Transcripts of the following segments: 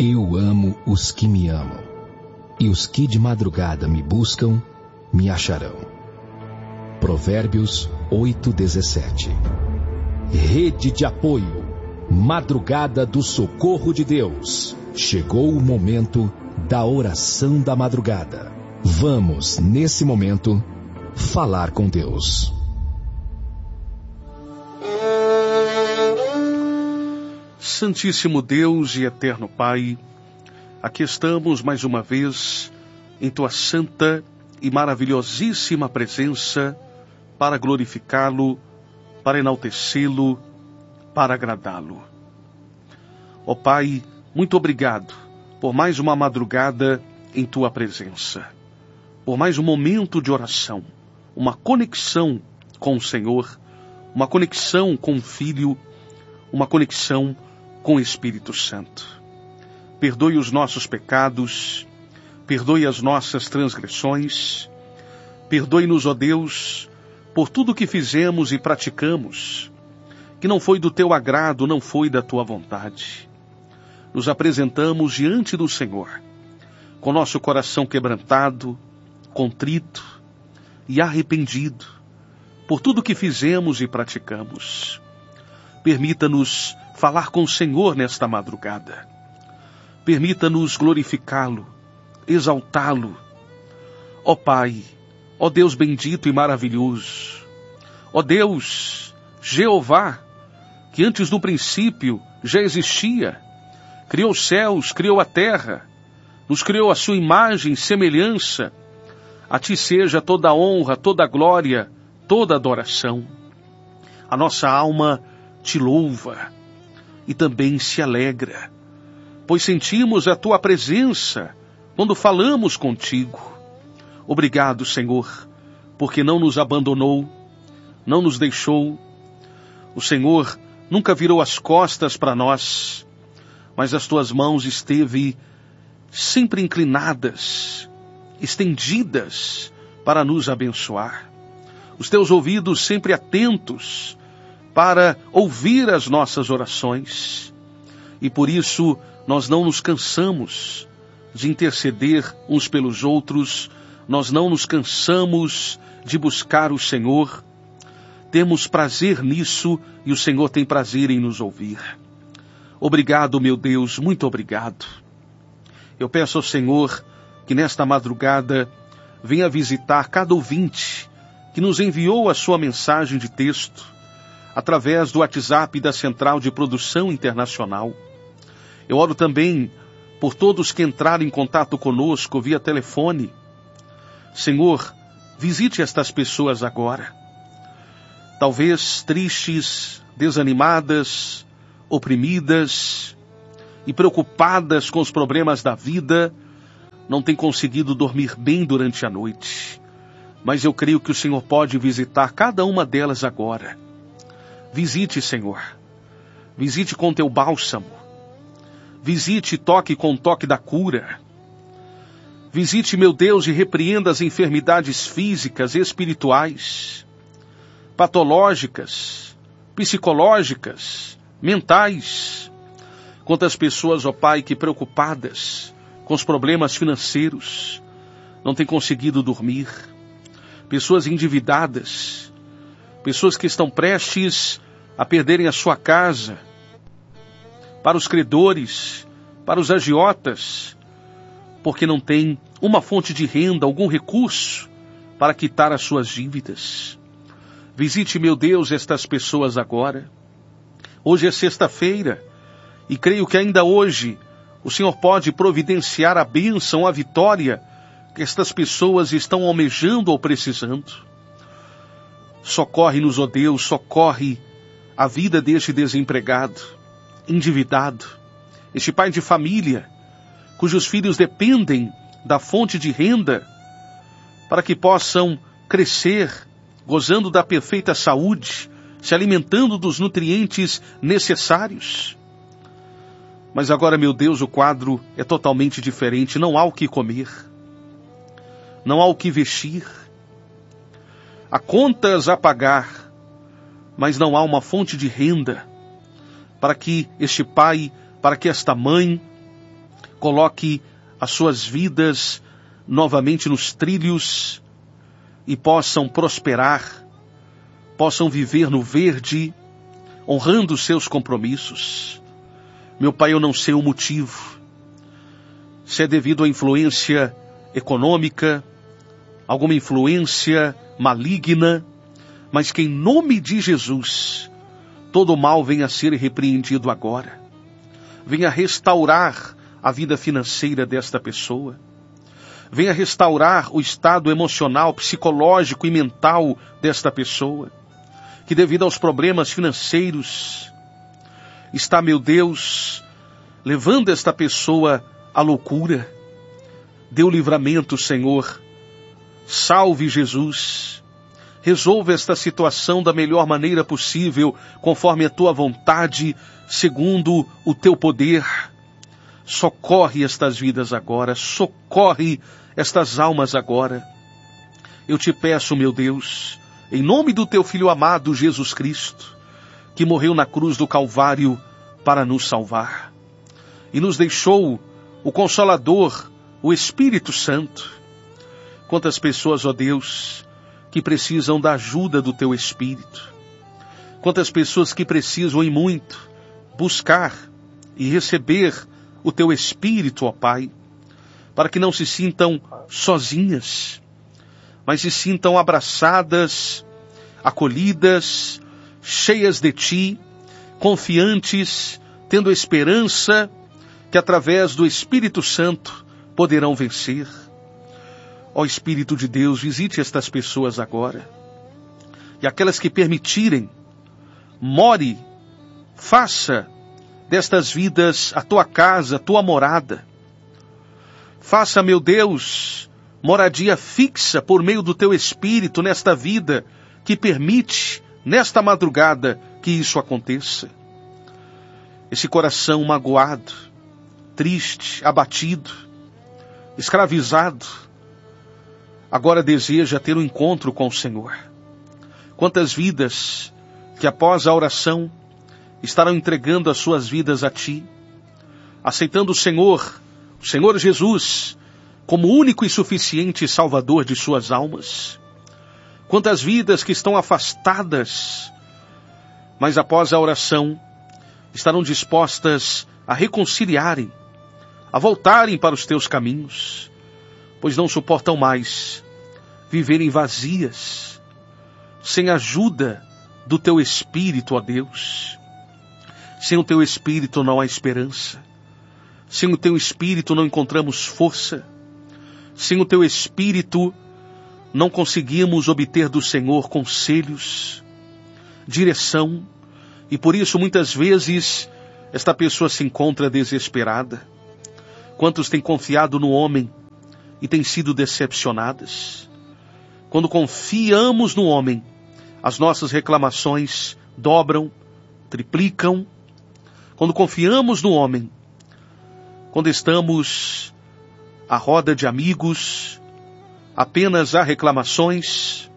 Eu amo os que me amam, e os que de madrugada me buscam, me acharão. Provérbios 8:17. Rede de apoio, madrugada do socorro de Deus. Chegou o momento da oração da madrugada. Vamos, nesse momento, falar com Deus. Santíssimo Deus e eterno Pai, aqui estamos mais uma vez em Tua santa e maravilhosíssima presença para glorificá-lo, para enaltecê-lo, para agradá-lo. Ó Pai, muito obrigado por mais uma madrugada em Tua presença, por mais um momento de oração, uma conexão com o Senhor, uma conexão com o Filho, uma conexão com o Espírito Santo. Perdoe os nossos pecados, perdoe as nossas transgressões, perdoe-nos, ó Deus, por tudo que fizemos e praticamos, que não foi do Teu agrado, não foi da Tua vontade. Nos apresentamos diante do Senhor, com nosso coração quebrantado, contrito e arrependido, por tudo que fizemos e praticamos. Permita-nos falar com o Senhor nesta madrugada. Permita-nos glorificá-lo, exaltá-lo. Ó Pai, ó Deus bendito e maravilhoso, ó Deus, Jeová, que antes do princípio já existia, criou os céus, criou a terra, nos criou a sua imagem e semelhança. A Ti seja toda a honra, toda a glória, toda a adoração. A nossa alma Te louva e também se alegra, pois sentimos a Tua presença quando falamos contigo. Obrigado, Senhor, porque não nos abandonou, não nos deixou. O Senhor nunca virou as costas para nós, mas as Tuas mãos esteve sempre inclinadas, estendidas para nos abençoar. Os Teus ouvidos sempre atentos para ouvir as nossas orações. E por isso nós não nos cansamos de interceder uns pelos outros, nós não nos cansamos de buscar o Senhor. Temos prazer nisso e o Senhor tem prazer em nos ouvir. Obrigado, meu Deus, muito obrigado. Eu peço ao Senhor que nesta madrugada venha visitar cada ouvinte que nos enviou a sua mensagem de texto através do WhatsApp da Central de Produção Internacional. Eu oro também por todos que entraram em contato conosco via telefone. Senhor, visite estas pessoas agora. Talvez tristes, desanimadas, oprimidas e preocupadas com os problemas da vida, não têm conseguido dormir bem durante a noite. Mas eu creio que o Senhor pode visitar cada uma delas agora. Visite, Senhor. Visite com Teu bálsamo. Visite e toque com o toque da cura. Visite, meu Deus, e repreenda as enfermidades físicas e espirituais, patológicas, psicológicas, mentais. Quantas pessoas, ó Pai, que preocupadas com os problemas financeiros, não têm conseguido dormir. Pessoas endividadas, pessoas que estão prestes a perderem a sua casa, para os credores, para os agiotas, porque não tem uma fonte de renda, algum recurso para quitar as suas dívidas. Visite, meu Deus, estas pessoas agora. Hoje é sexta-feira e creio que ainda hoje o Senhor pode providenciar a bênção, a vitória que estas pessoas estão almejando ou precisando. Socorre-nos, ó Deus, socorre a vida deste desempregado, endividado, este pai de família, cujos filhos dependem da fonte de renda para que possam crescer, gozando da perfeita saúde, se alimentando dos nutrientes necessários. Mas agora, meu Deus, o quadro é totalmente diferente. Não há o que comer, não há o que vestir, há contas a pagar, mas não há uma fonte de renda para que este pai, para que esta mãe coloque as suas vidas novamente nos trilhos e possam prosperar, possam viver no verde, honrando os seus compromissos. Meu Pai, eu não sei o motivo, se é devido à influência econômica, alguma influência maligna, mas que em nome de Jesus, todo mal venha a ser repreendido agora. Venha restaurar a vida financeira desta pessoa. Venha restaurar o estado emocional, psicológico e mental desta pessoa, que devido aos problemas financeiros, está, meu Deus, levando esta pessoa à loucura. Dê o livramento, Senhor. Salve, Jesus. Resolva esta situação da melhor maneira possível, conforme a tua vontade, segundo o teu poder. Socorre estas vidas agora, socorre estas almas agora. Eu te peço, meu Deus, em nome do teu Filho amado Jesus Cristo, que morreu na cruz do Calvário para nos salvar, e nos deixou o Consolador, o Espírito Santo. Quantas pessoas, ó Deus, que precisam da ajuda do teu Espírito. Quantas pessoas que precisam e muito buscar e receber o teu Espírito, ó Pai, para que não se sintam sozinhas, mas se sintam abraçadas, acolhidas, cheias de Ti, confiantes, tendo esperança que através do Espírito Santo poderão vencer. Ó Espírito de Deus, visite estas pessoas agora. E aquelas que permitirem, more, faça destas vidas a tua casa, a tua morada. Faça, meu Deus, moradia fixa por meio do teu Espírito nesta vida que permite, nesta madrugada, que isso aconteça. Esse coração magoado, triste, abatido, escravizado, agora deseja ter um encontro com o Senhor. Quantas vidas que após a oração estarão entregando as suas vidas a Ti, aceitando o Senhor Jesus, como único e suficiente Salvador de suas almas. Quantas vidas que estão afastadas, mas após a oração estarão dispostas a reconciliarem, a voltarem para os Teus caminhos, pois não suportam mais viverem vazias, sem a ajuda do Teu Espírito, ó Deus. Sem o Teu Espírito não há esperança. Sem o Teu Espírito não encontramos força. Sem o Teu Espírito não conseguimos obter do Senhor conselhos, direção, e por isso muitas vezes esta pessoa se encontra desesperada. Quantos têm confiado no homem e têm sido decepcionadas? Quando confiamos no homem, as nossas reclamações dobram, triplicam. Quando confiamos no homem, quando estamos à roda de amigos, apenas há reclamações,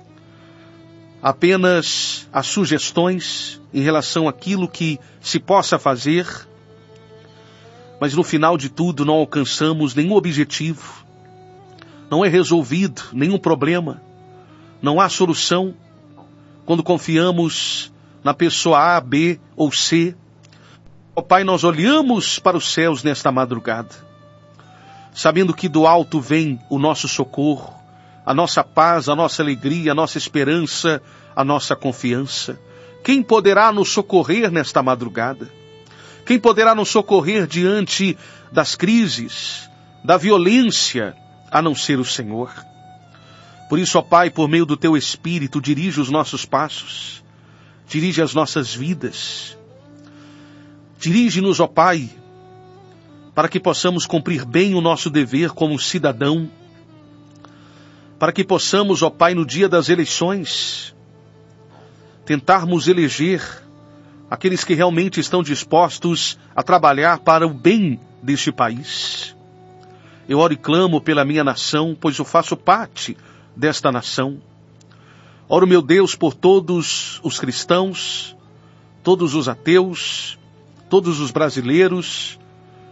apenas há sugestões em relação àquilo que se possa fazer, mas no final de tudo não alcançamos nenhum objetivo, não é resolvido nenhum problema, não há solução. Quando confiamos na pessoa A, B ou C, ó Pai, nós olhamos para os céus nesta madrugada, sabendo que do alto vem o nosso socorro, a nossa paz, a nossa alegria, a nossa esperança, a nossa confiança. Quem poderá nos socorrer nesta madrugada? Quem poderá nos socorrer diante das crises, da violência, a não ser o Senhor? Por isso, ó Pai, por meio do Teu Espírito, dirige os nossos passos, dirige as nossas vidas. Dirige-nos, ó Pai, para que possamos cumprir bem o nosso dever como cidadão, para que possamos, ó Pai, no dia das eleições, tentarmos eleger aqueles que realmente estão dispostos a trabalhar para o bem deste país. Eu oro e clamo pela minha nação, pois eu faço parte desta nação. Oro, meu Deus, por todos os cristãos, todos os ateus, todos os brasileiros,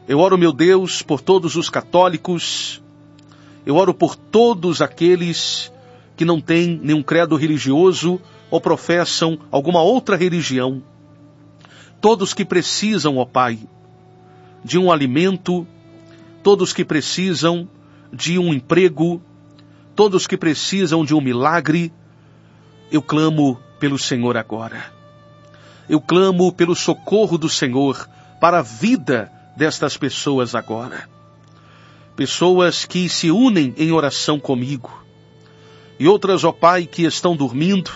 Eu oro, meu Deus, por todos os católicos. Eu oro por todos aqueles que não têm nenhum credo religioso ou professam alguma outra religião. Todos que precisam, ó Pai, de um alimento, todos que precisam de um emprego, todos que precisam de um milagre, eu clamo pelo Senhor agora. Eu clamo pelo socorro do Senhor para a vida destas pessoas agora. Pessoas que se unem em oração comigo. E outras, ó Pai, que estão dormindo,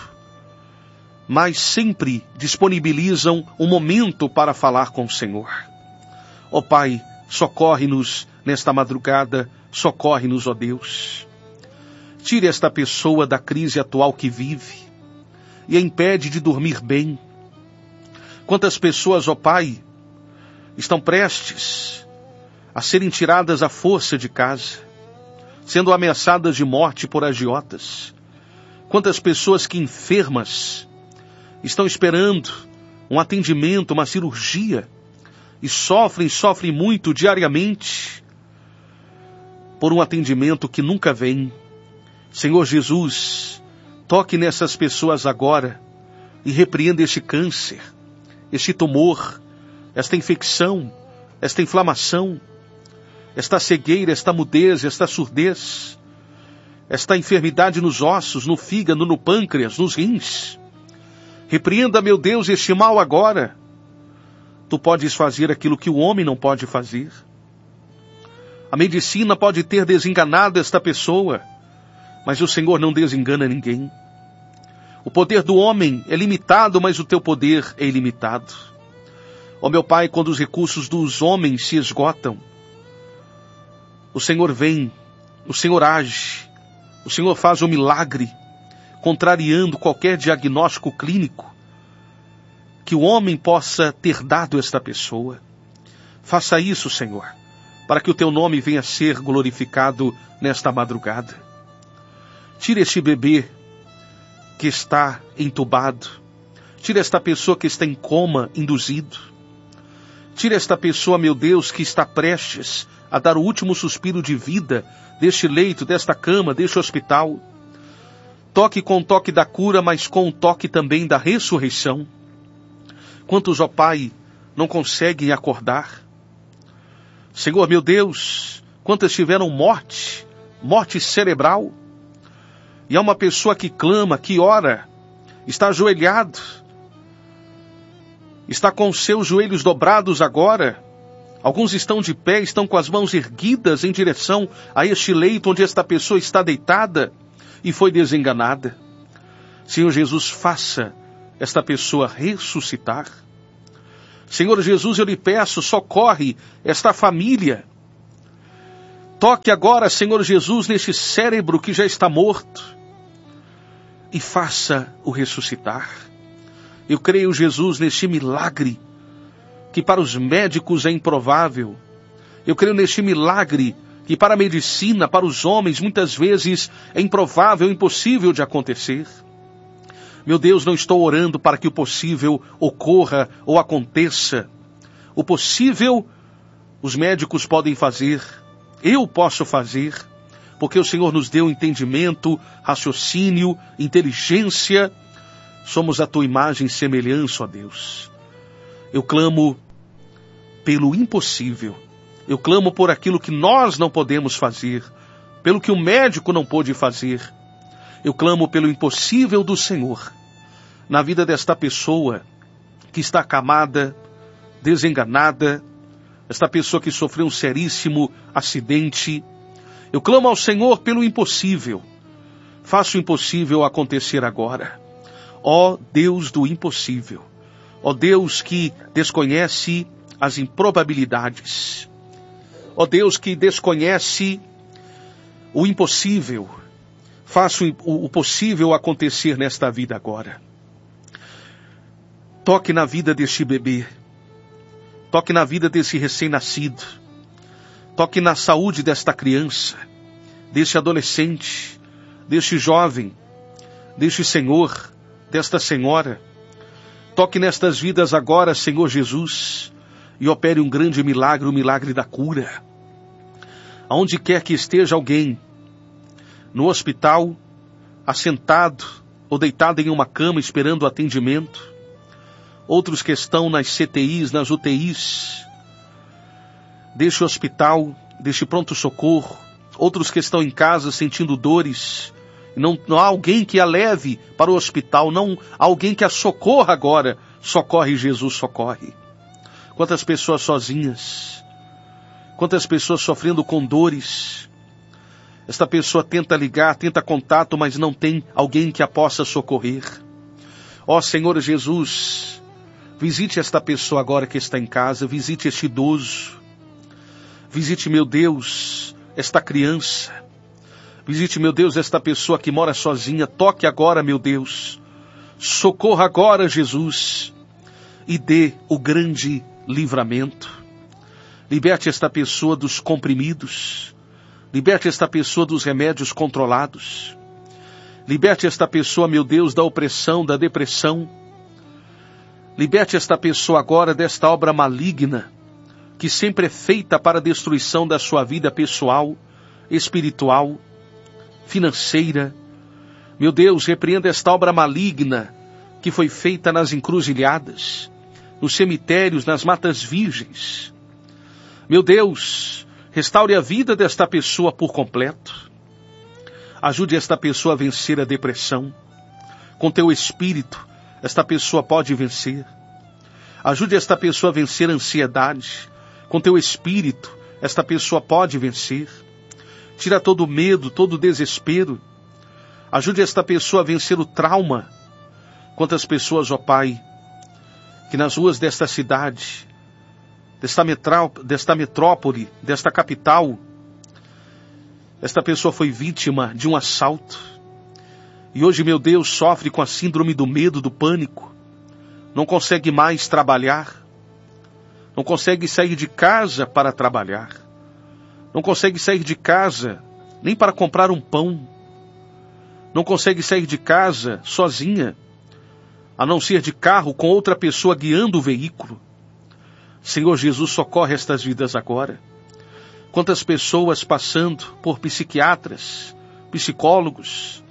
mas sempre disponibilizam um momento para falar com o Senhor. Ó Pai, socorre-nos nesta madrugada, socorre-nos, ó Deus. Tire esta pessoa da crise atual que vive e a impede de dormir bem. Quantas pessoas, ó Pai, estão prestes a serem tiradas à força de casa, sendo ameaçadas de morte por agiotas. Quantas pessoas que enfermas estão esperando um atendimento, uma cirurgia, e sofrem muito diariamente por um atendimento que nunca vem. Senhor Jesus, toque nessas pessoas agora e repreenda este câncer, este tumor, esta infecção, esta inflamação, esta cegueira, esta mudez, esta surdez, esta enfermidade nos ossos, no fígado, no pâncreas, nos rins. Repreenda, meu Deus, este mal agora. Tu podes fazer aquilo que o homem não pode fazer. A medicina pode ter desenganado esta pessoa, mas o Senhor não desengana ninguém. O poder do homem é limitado, mas o teu poder é ilimitado. Ó meu Pai, quando os recursos dos homens se esgotam, o Senhor vem, o Senhor age, o Senhor faz um milagre, contrariando qualquer diagnóstico clínico que o homem possa ter dado a esta pessoa. Faça isso, Senhor, para que o teu nome venha a ser glorificado nesta madrugada. Tire este bebê que está entubado. Tire esta pessoa que está em coma induzido. Tire esta pessoa, meu Deus, que está prestes a dar o último suspiro de vida deste leito, desta cama, deste hospital. Toque com o toque da cura, mas com o toque também da ressurreição. Quantos, ó Pai, não conseguem acordar? Senhor, meu Deus, quantas tiveram morte cerebral? E há uma pessoa que clama, que ora, está ajoelhado, está com os seus joelhos dobrados agora. Alguns estão de pé, estão com as mãos erguidas em direção a este leito onde esta pessoa está deitada e foi desenganada. Senhor Jesus, faça esta pessoa ressuscitar. Senhor Jesus, eu lhe peço, socorre esta família. Toque agora, Senhor Jesus, neste cérebro que já está morto e faça-o ressuscitar. Eu creio, Jesus, neste milagre que para os médicos é improvável. Eu creio neste milagre que para a medicina, para os homens, muitas vezes é improvável, impossível de acontecer. Meu Deus, não estou orando para que o possível ocorra ou aconteça. O possível, os médicos podem fazer, eu posso fazer, porque o Senhor nos deu entendimento, raciocínio, inteligência. Somos a tua imagem e semelhança, ó Deus. Eu clamo pelo impossível. Eu clamo por aquilo que nós não podemos fazer, pelo que o médico não pôde fazer. Eu clamo pelo impossível do Senhor na vida desta pessoa que está acamada, desenganada, esta pessoa que sofreu um seríssimo acidente. Eu clamo ao Senhor pelo impossível. Faça o impossível acontecer agora. Ó Deus do impossível. Ó Deus que desconhece as improbabilidades. Ó Deus que desconhece o impossível. Faça o possível acontecer nesta vida agora. Toque na vida deste bebê. Toque na vida desse recém-nascido. Toque na saúde desta criança, deste adolescente, deste jovem, deste senhor, desta senhora. Toque nestas vidas agora, Senhor Jesus, e opere um grande milagre, o milagre da cura. Aonde quer que esteja alguém, no hospital, assentado ou deitado em uma cama esperando o atendimento, outros que estão nas CTIs, nas UTIs, deste hospital, deste pronto-socorro, outros que estão em casa sentindo dores, não há alguém que a leve para o hospital, não há alguém que a socorra agora. Socorre, Jesus, socorre. Quantas pessoas sozinhas, quantas pessoas sofrendo com dores. Esta pessoa tenta ligar, tenta contato, mas não tem alguém que a possa socorrer. Ó Senhor Jesus, visite esta pessoa agora que está em casa, visite este idoso, visite, meu Deus, esta criança, visite, meu Deus, esta pessoa que mora sozinha, toque agora, meu Deus, socorra agora, Jesus, e dê o grande livramento. Liberte esta pessoa dos comprimidos, liberte esta pessoa dos remédios controlados, liberte esta pessoa, meu Deus, da opressão, da depressão, liberte esta pessoa agora desta obra maligna, que sempre é feita para a destruição da sua vida pessoal, espiritual, financeira. Meu Deus, repreenda esta obra maligna que foi feita nas encruzilhadas, nos cemitérios, nas matas virgens. Meu Deus, restaure a vida desta pessoa por completo. Ajude esta pessoa a vencer a depressão. Com teu Espírito, esta pessoa pode vencer. Ajude esta pessoa a vencer a ansiedade. Com teu Espírito, esta pessoa pode vencer. Tira todo o medo, todo o desespero. Ajude esta pessoa a vencer o trauma. Quantas pessoas, ó Pai, que nas ruas desta cidade, desta metrópole, desta capital, esta pessoa foi vítima de um assalto. E hoje, meu Deus, sofre com a síndrome do medo, do pânico. Não consegue mais trabalhar. Não consegue sair de casa para trabalhar. Não consegue sair de casa nem para comprar um pão. Não consegue sair de casa sozinha, a não ser de carro com outra pessoa guiando o veículo. Senhor Jesus, socorre estas vidas agora. Quantas pessoas passando por psiquiatras, psicólogos,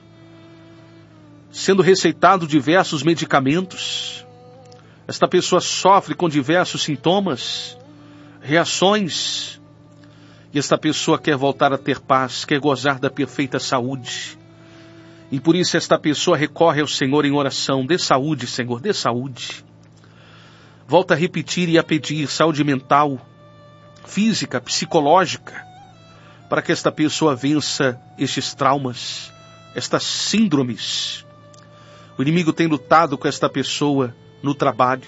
sendo receitado diversos medicamentos. Esta pessoa sofre com diversos sintomas, reações, e esta pessoa quer voltar a ter paz, quer gozar da perfeita saúde. E por isso esta pessoa recorre ao Senhor em oração. Dê saúde, Senhor, dê saúde. Volta a repetir e a pedir saúde mental, física, psicológica, para que esta pessoa vença estes traumas, estas síndromes. O inimigo tem lutado com esta pessoa no trabalho.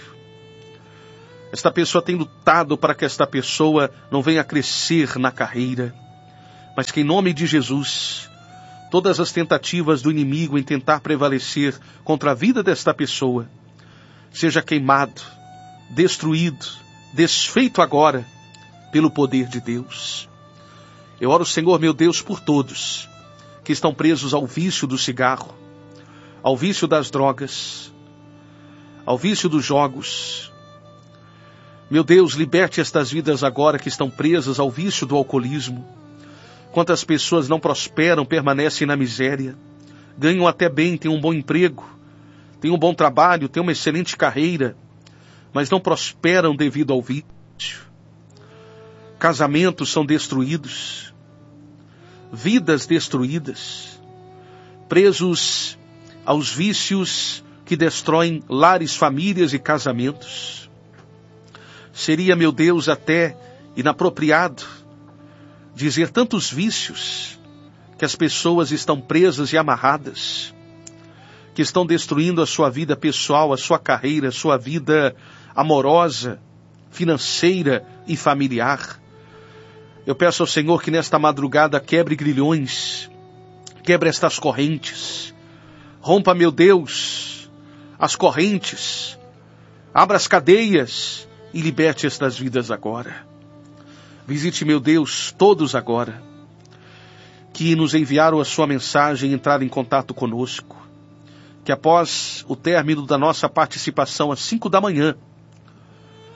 Esta pessoa tem lutado para que esta pessoa não venha a crescer na carreira. Mas que em nome de Jesus, todas as tentativas do inimigo em tentar prevalecer contra a vida desta pessoa, seja queimado, destruído, desfeito agora, pelo poder de Deus. Eu oro, Senhor, meu Deus, por todos que estão presos ao vício do cigarro, ao vício das drogas, ao vício dos jogos. Meu Deus, liberte estas vidas agora que estão presas ao vício do alcoolismo. Quantas pessoas não prosperam, permanecem na miséria, ganham até bem, têm um bom emprego, têm um bom trabalho, têm uma excelente carreira, mas não prosperam devido ao vício. Casamentos são destruídos, vidas destruídas, presos aos vícios que destroem lares, famílias e casamentos. Seria, meu Deus, até inapropriado dizer tantos vícios que as pessoas estão presas e amarradas, que estão destruindo a sua vida pessoal, a sua carreira, a sua vida amorosa, financeira e familiar. Eu peço ao Senhor que nesta madrugada quebre grilhões, quebre estas correntes, rompa, meu Deus, as correntes, abra as cadeias e liberte estas vidas agora. Visite, meu Deus, todos agora que nos enviaram a sua mensagem e entraram em contato conosco, que após o término da nossa participação às 5 da manhã,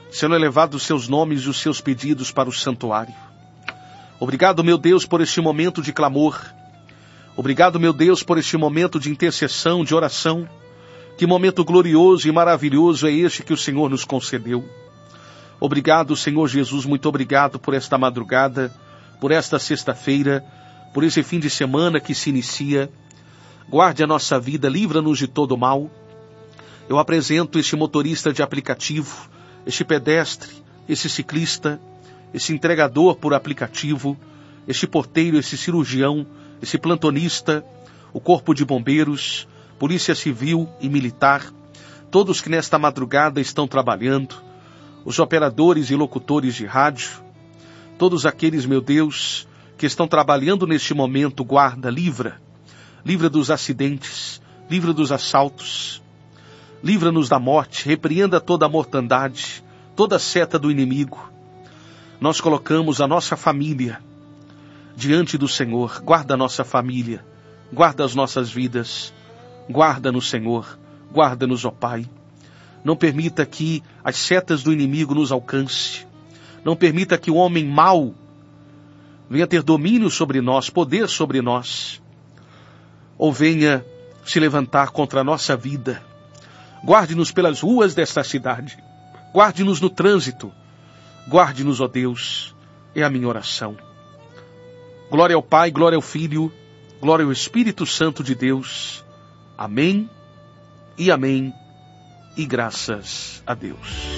sendo elevados os seus nomes e os seus pedidos para o santuário. Obrigado, meu Deus, por este momento de clamor. Obrigado, meu Deus, por este momento de intercessão, de oração. Que momento glorioso e maravilhoso é este que o Senhor nos concedeu. Obrigado, Senhor Jesus, muito obrigado por esta madrugada, por esta sexta-feira, por esse fim de semana que se inicia. Guarde a nossa vida, livra-nos de todo mal. Eu apresento este motorista de aplicativo, este pedestre, esse ciclista, esse entregador por aplicativo, este porteiro, esse cirurgião, esse plantonista, o corpo de bombeiros, polícia civil e militar, todos que nesta madrugada estão trabalhando, os operadores e locutores de rádio, todos aqueles, meu Deus, que estão trabalhando neste momento, guarda, livra dos acidentes, livra dos assaltos, livra-nos da morte, repreenda toda a mortandade, toda a seta do inimigo. Nós colocamos a nossa família diante do Senhor. Guarda a nossa família, guarda as nossas vidas, guarda-nos, Senhor, guarda-nos, ó Pai. Não permita que as setas do inimigo nos alcance. Não permita que o homem mau venha ter domínio sobre nós, poder sobre nós, ou venha se levantar contra a nossa vida. Guarde-nos pelas ruas desta cidade. Guarde-nos no trânsito. Guarde-nos, ó Deus. É a minha oração. Glória ao Pai, glória ao Filho, glória ao Espírito Santo de Deus. Amém e amém. E graças a Deus.